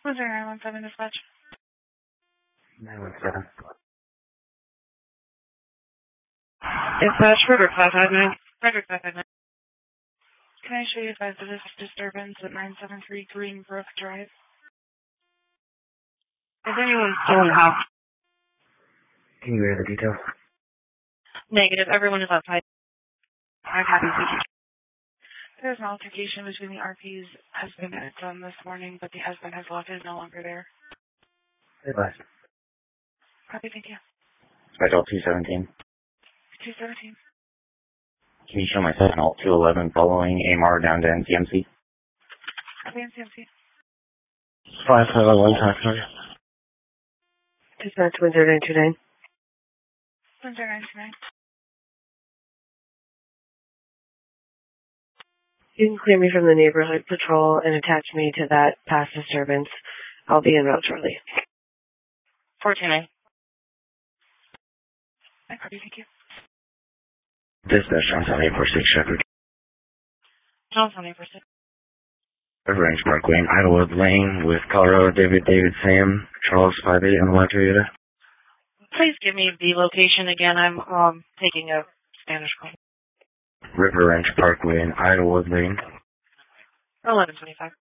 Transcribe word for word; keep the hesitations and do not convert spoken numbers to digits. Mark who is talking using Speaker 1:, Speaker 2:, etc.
Speaker 1: Was there nine one seven dispatch?
Speaker 2: nine one seven.
Speaker 3: Dispatch, Frederick five five nine.
Speaker 1: Frederick five five nine. Can I show you advise of this disturbance at nine seven three Greenbrook Drive?
Speaker 3: Is anyone still in the house?
Speaker 2: Can you read the details?
Speaker 1: Negative. Everyone is outside. I'm happy to. There's an altercation between the R P's husband and son this morning, but the husband has left and is no longer there.
Speaker 2: Advice.
Speaker 1: Copy, thank you.
Speaker 2: Special two seventeen.
Speaker 1: two seventeen.
Speaker 2: Can you show my Sentinel two eleven following A M R down to N C M C?
Speaker 1: Copy, N C M C.
Speaker 2: five seven one time, sorry.
Speaker 3: Dispatch one zero nine two nine.
Speaker 1: one zero nine two nine.
Speaker 3: You can clear me from the neighborhood patrol and attach me to that past disturbance. I'll be en route shortly.
Speaker 1: four two nine. I copy, thank you.
Speaker 2: Dispatch Johnson eight four six Shepherd.
Speaker 1: Johnson eight four six.
Speaker 2: River Range Parkway, Idlewood Lane with Colorado David David Sam Charles five eight on the Y Toyota.
Speaker 1: Please give me the location again. I'm um taking a Spanish call.
Speaker 2: River Range Parkway in Idlewood Lane.
Speaker 1: eleven twenty-five.